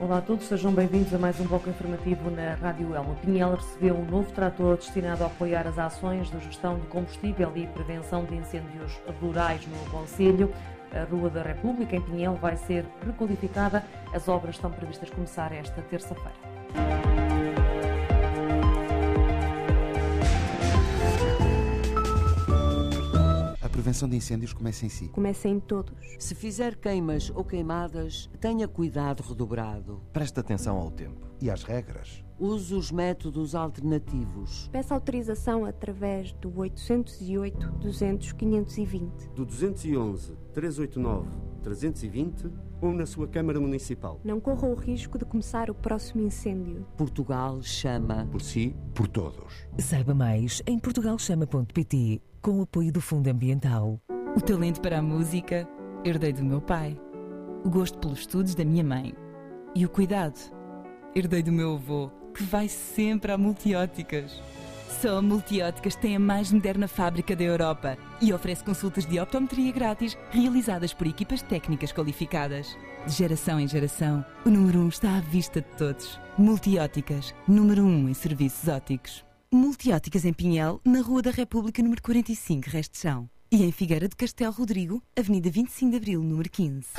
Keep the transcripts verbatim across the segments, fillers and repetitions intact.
Olá a todos, sejam bem-vindos a mais um bloco informativo na Rádio Elmo. Pinhel recebeu um novo trator destinado a apoiar as ações de gestão de combustível e prevenção de incêndios rurais no concelho. A Rua da República, em Pinhel, vai ser requalificada. As obras estão previstas começar esta terça-feira. A prevenção de incêndios começa em si. Começa em todos. Se fizer queimas ou queimadas, tenha cuidado redobrado. Preste atenção ao tempo. E às regras. Use os métodos alternativos. Peça autorização através do oitocentos e oito, duzentos, quinhentos e vinte. Do duzentos e onze, trezentos e oitenta e nove, trezentos e vinte ou na sua Câmara Municipal. Não corra o risco de começar o próximo incêndio. Portugal chama. Por si, por todos. Saiba mais em portugal chama ponto pt, com o apoio do Fundo Ambiental. O talento para a música herdei do meu pai. O gosto pelos estudos da minha mãe. E o cuidado herdei do meu avô, que vai sempre a Multióticas. Só a Multióticas tem a mais moderna fábrica da Europa e oferece consultas de optometria grátis realizadas por equipas técnicas qualificadas. De geração em geração, o número um está à vista de todos. Multióticas, número um em serviços ópticos. Multióticas em Pinhel, na Rua da República, número quarenta e cinco, Resto de Chão. E em Figueira de Castelo Rodrigo, Avenida vinte e cinco de Abril, número quinze.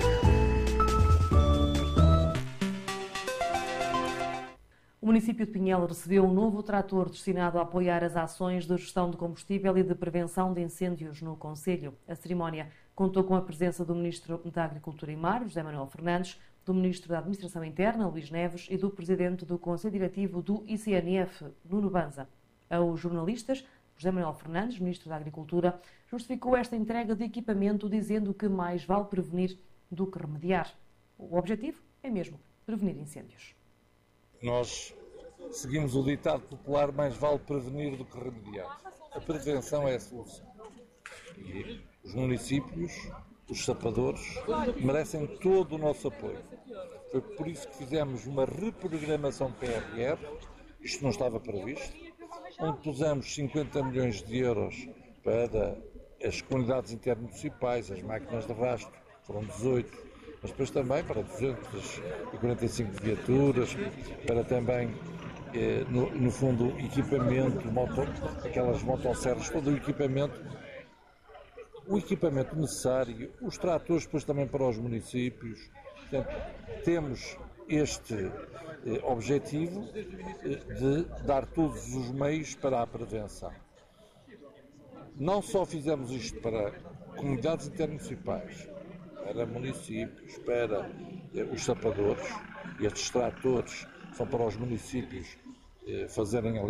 O município de Pinhel recebeu um novo trator destinado a apoiar as ações de gestão de combustível e de prevenção de incêndios no concelho. A cerimónia contou com a presença do Ministro da Agricultura e Mar, José Manuel Fernandes, do Ministro da Administração Interna, Luís Neves, e do Presidente do Conselho Diretivo do I C N F, Nuno Banza. Aos jornalistas, José Manuel Fernandes, Ministro da Agricultura, justificou esta entrega de equipamento dizendo que mais vale prevenir do que remediar. O objetivo é mesmo prevenir incêndios. Nós seguimos o ditado popular, mais vale prevenir do que remediar. A prevenção é a solução. E os municípios, os sapadores, merecem todo o nosso apoio. Foi por isso que fizemos uma reprogramação P R R, isto não estava previsto, onde pusemos cinquenta milhões de euros para as comunidades intermunicipais, as máquinas de rastro, foram dezoito, mas depois também para duzentas e quarenta e cinco viaturas, para também, eh, no, no fundo, equipamento, moto, aquelas motosserras, todo o equipamento, o equipamento necessário, os tratores depois também para os municípios. Portanto, temos este eh, objetivo eh, de dar todos os meios para a prevenção. Não só fizemos isto para comunidades intermunicipais, para municípios, para eh, os sapadores, e estes tratores são para os municípios eh, fazerem